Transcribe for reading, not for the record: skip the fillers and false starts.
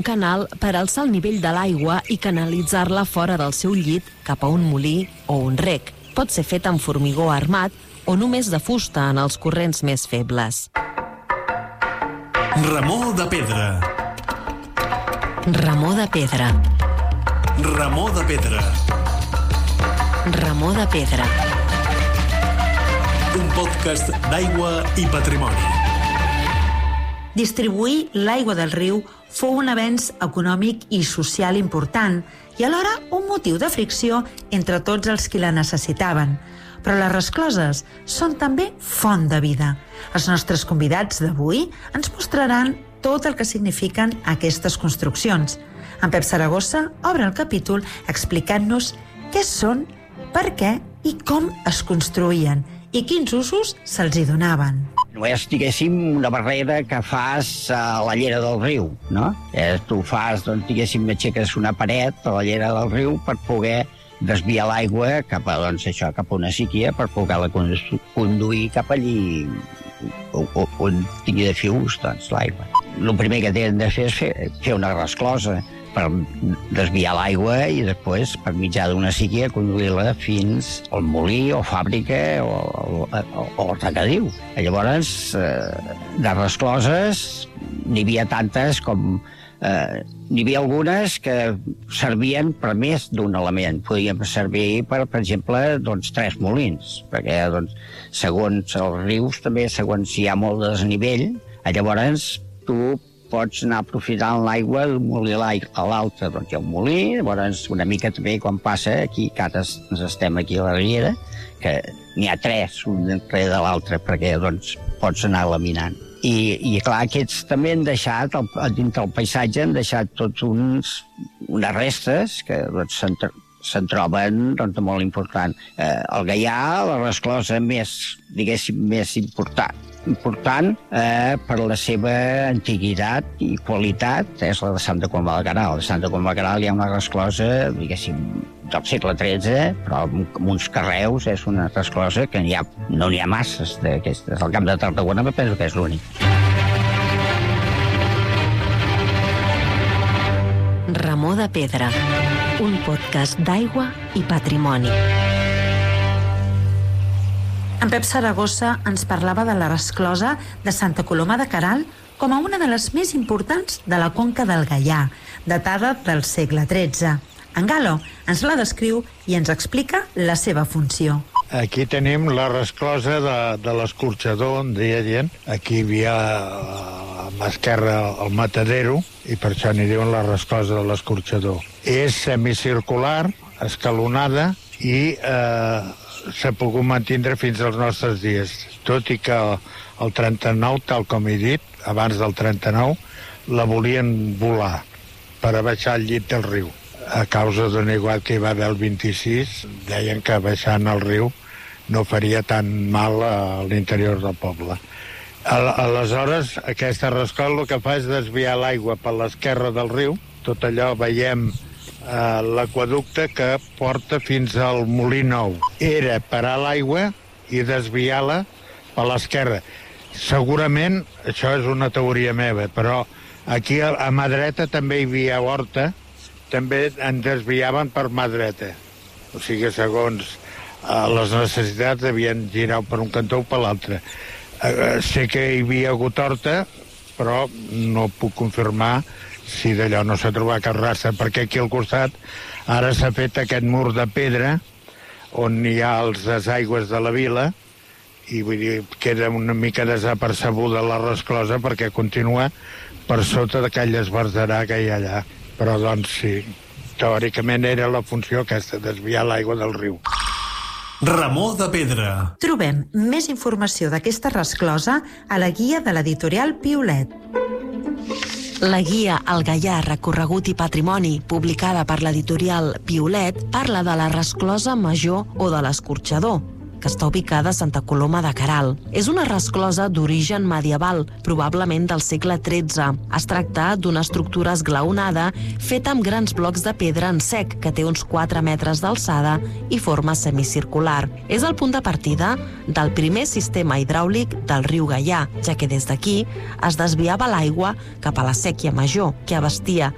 canal per alçar el nivell de l'aigua i canalitzar-la fora del seu llit cap a un molí o un rec. Pot ser fet amb formigó armat o només de fusta en els corrents més febles. Remor de pedra. Remor de pedra. Remor de pedra. Remor de pedra. Un podcast d'aigua i patrimoni. Distribuir l'aigua del riu fou un avenç econòmic i social important i alhora un motiu de fricció entre tots els qui la necessitaven. Però les rescloses són també font de vida. Els nostres convidats d'avui ens mostraran tot el que signifiquen aquestes construccions. En Pep Saragossa obre el capítol explicant-nos què són, per què i com es construïen i quins usos se'ls hi donaven. No és, diguéssim, una barrera que fas a la llera del riu, no? Tu fas, doncs, diguéssim, aixeques una paret a la llera del riu per poder desviar l'aigua cap a, doncs, això, cap a una síquia, per poder-la conduir cap allí on tingui de fius, doncs, l'aigua. El primer que tenen de fer és fer una resclosa per desviar l'aigua i després, per mitjà d'una síquia, conduir-la fins al molí o fàbrica o al regadiu. Llavors, de rescloses n'hi havia tantes com... n'hi havia algunes que servien per més d'un element. Podien servir per exemple, doncs, 3 molins, perquè, doncs, segons els rius, també, segons si hi ha molt de desnivell, llavors tu pots anar aprofitant l'aigua d'un molí a l'altre. Doncs hi ha un molí, llavors una mica també quan passa aquí, que ara estem aquí a la riera, que n'hi ha 3, un darrere de l'altre, perquè doncs pots anar laminant. I clar, aquests també han deixat, dintre del paisatge, han deixat tots unes restes que doncs, se'n troben doncs, molt important. El Gaià, la resclosa més, diguéssim, més important per la seva antiguitat i qualitat és la de Santa Coloma de Queralt. A Santa Coloma de Queralt hi ha una resclosa, diguéssim, del segle XIII, però amb uns carreus és una resclosa que no n'hi ha masses d'aquestes. Al Camp de Tarragona me penso que és l'únic. Remor de pedra, un podcast d'aigua i patrimoni. En Pep Saragossa ens parlava de la resclosa de Santa Coloma de Queralt com a una de les més importants de la conca del Gaià, datada del segle XIII. En Galo ens la descriu i ens explica la seva funció. Aquí tenim la resclosa de l'escorxador, on deia gent. Aquí hi havia a mà esquerra el matadero i per això n'hi diuen la resclosa de l'escorxador. És semicircular, escalonada i s'ha pogut mantindre fins als nostres dies, tot i que el 39, tal com he dit, abans del 39, la volien volar per abaixar el llit del riu. A causa d'un igual que hi va haver el 26, deien que baixant el riu no faria tan mal a l'interior del poble. Aleshores, aquesta resclosa el que fa és desviar l'aigua per l'esquerra del riu. Tot allò veiem l'aqüeducte que porta fins al Molí Nou. Era parar l'aigua i desviar-la per l'esquerra. Segurament, això és una teoria meva, però aquí a mà dreta també hi havia horta, també en desviaven per mà dreta. O sigui, segons les necessitats devien girar per un cantó o per l'altre. Sé que hi havia hagut horta, però no puc confirmar si d'allò no s'ha trobat cap raça, perquè aquí al costat ara s'ha fet aquest mur de pedra on hi ha els desaigües de la vila i vull dir, queda una mica desapercebuda la resclosa perquè continua per sota d'aquell esbarderà que hi ha allà. Però doncs sí, teòricament era la funció aquesta, desviar l'aigua del riu. Remor de pedra. Trobem més informació d'aquesta resclosa a la guia de l'editorial Piolet. La guia El Gaià, recorregut i patrimoni, publicada per l'editorial Piolet, parla de la resclosa major o de l'escorxador, que està ubicada a Santa Coloma de Queralt. És una resclosa d'origen medieval, probablement del segle XIII. Es tracta d'una estructura esglaonada feta amb grans blocs de pedra en sec, que té uns 4 metres d'alçada i forma semicircular. És el punt de partida del primer sistema hidràulic del riu Gaià, ja que des d'aquí es desviava l'aigua cap a la séquia major, que abastia